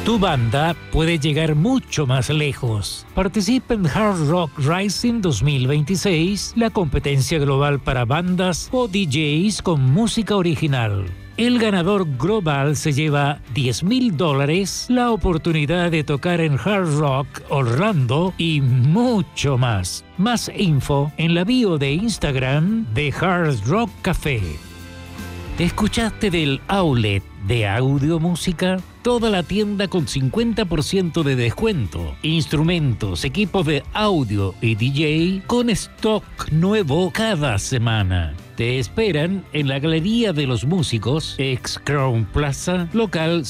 Tu banda puede llegar mucho más lejos. Participa en Hard Rock Rising 2026, la competencia global para bandas o DJs con música original. El ganador global se lleva $10,000, la oportunidad de tocar en Hard Rock Orlando y mucho más. Más info en la bio de Instagram de Hard Rock Café. ¿Escuchaste del outlet de Audio Música? Toda la tienda con 50% de descuento. Instrumentos, equipos de audio y DJ con stock nuevo cada semana. Te esperan en la Galería de los Músicos, ex Crown Plaza, local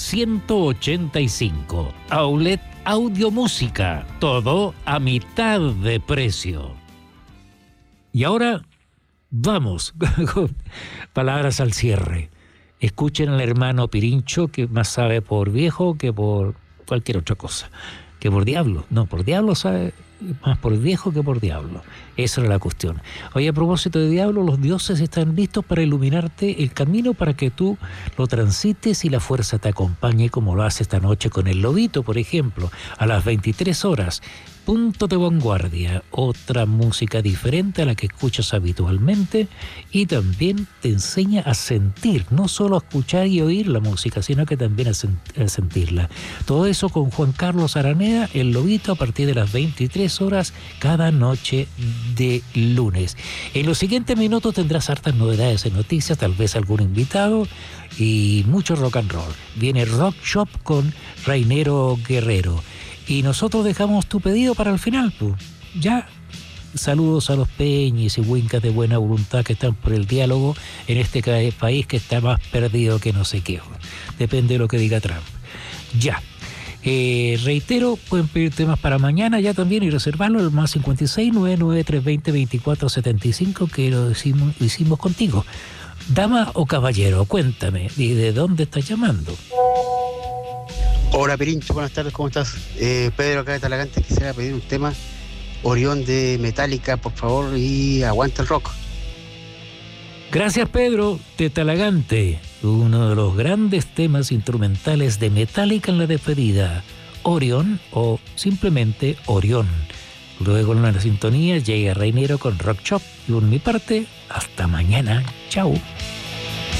185. Outlet Audio Música. Todo a mitad de precio. Y ahora, vamos con palabras al cierre. Escuchen al hermano Pirincho, que más sabe por viejo que por cualquier otra cosa. Que por diablo. No, por diablo sabe más por viejo que por diablo. Esa era la cuestión. Oye, a propósito de diablo, los dioses están listos para iluminarte el camino para que tú lo transites y la fuerza te acompañe, como lo hace esta noche con el Lobito, por ejemplo, a las 23 horas. Punto de vanguardia, otra música diferente a la que escuchas habitualmente y también te enseña a sentir, no solo a escuchar y oír la música, sino que también a sentirla. Todo eso con Juan Carlos Araneda, el Lobito, a partir de las 23 horas cada noche de lunes. En los siguientes minutos tendrás hartas novedades en noticias, tal vez algún invitado y mucho rock and roll. Viene Rock Shop con Rainero Guerrero. Y nosotros dejamos tu pedido para el final, pues. Ya, saludos a los peñis y huincas de buena voluntad que están por el diálogo en este país que está más perdido que no sé qué. Depende de lo que diga Trump. Ya. Reitero, pueden pedir temas para mañana ya también y reservarlo al más 56 99 320 2475 que lo hicimos contigo. Dama o caballero, cuéntame, ¿y de dónde estás llamando? Hola Pirincho, buenas tardes, ¿cómo estás? Pedro acá de Talagante, quisiera pedir un tema Orión de Metallica, por favor, y aguanta el rock. Gracias Pedro de Talagante, uno de los grandes temas instrumentales de Metallica en la despedida, Orión o simplemente Orión. Luego en la sintonía llega Rainero con Rock Shop y por mi parte, hasta mañana, chao.